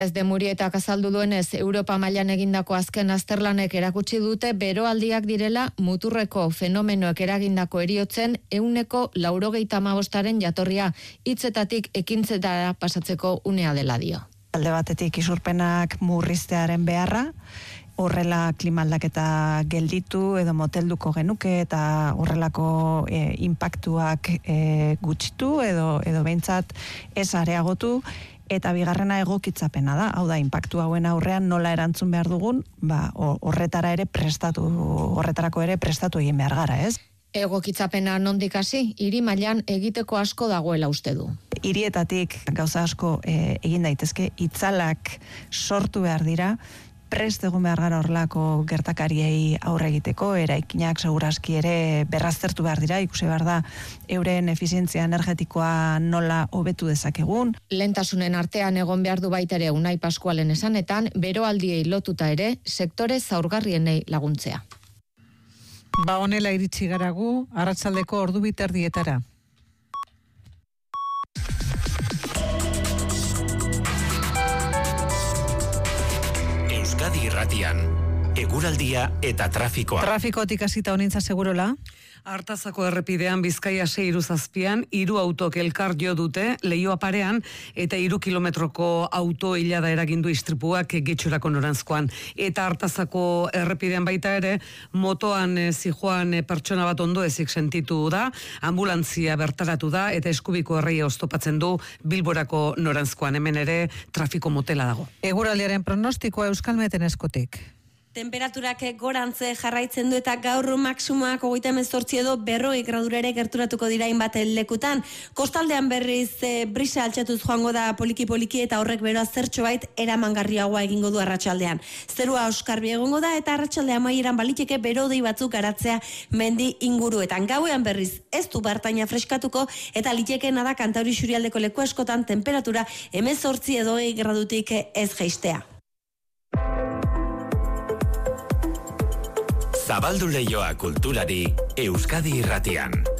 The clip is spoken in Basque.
Ez de Murietak azaldu duenez, Europa mailan egindako azken azterlanek erakutsi dute beroaldiak direla muturreko fenomenoek eragindako heriotzen 95% jatorria, hitzetatik ekintzetara pasatzeko unea dela dio. Alde batetik isurpenak murriztearen beharra, horrela klima aldaketa gelditu edo motelduko genuke eta horrelako inpaktuak gutxitu edo behintzat ez areagotu. Eta bigarrena egokitzapena da, hau da, inpaktu hauen aurrean nola erantzun behar dugun, horretarako ere prestatu egin behar gara, ez? Egokitzapena nondik hasi, hiri mailan egiteko asko dagoela uste du. Hirietatik gauza asko egin daitezke, itzalak sortu behar dira, prest egun behar gara horrelako gertakariei aurre egiteko, eraikinak segurazki ere berraztertu behar dira, ikusi behar da euren efizientzia energetikoa nola hobetu dezakegun. Lehentasunen artean egon behar du baita ere Unai Paskualen esanetan, beroaldiei lotuta ere, sektore zaurgarrienei laguntzea. Honela iritsi garagu, arratsaldeko 2:30. Euskadi Irratian, eguraldia eta trafikoa. Trafikotik hasita honintza segurola? Artazako errepidean Bizkaia 6:07 3 autok elkar jo dute leihoa parean eta 3 kilometroko auto ilada eragindu istripuak Getxorako noranzkoan. Eta Artazako errepidean baita ere motoan zijoan pertsona bat ondoezik sentitu da, ambulantzia bertaratu da eta Eskubiko erreia oztopatzen du Bilborako noranzkoan. Hemen ere trafiko motela dago. Eguraldiaren pronostikoa Euskalmeten eskutik. Temperaturak gorantze jarraitzen du eta gaur maksimoak 38 edo 40 gradura ere gerturatuko dira hainbat lekutan. Kostaldean berriz brisa altxatuz joango da poliki-poliki eta horrek beroa zertxobait eramangarriagoa egingo du arratsaldean. Zerua oskarbi egongo da eta arratsalde amaieran baliteke berodei batzuk garatzea mendi inguruetan. Gauean berriz ez du bartaina freskatuko eta litekeena da Kantauri Xurialdeko leku askotan temperatura 18 edo 20 gradutik ez jaistea. Zabaldu leioa kulturari Euskadi Irratian.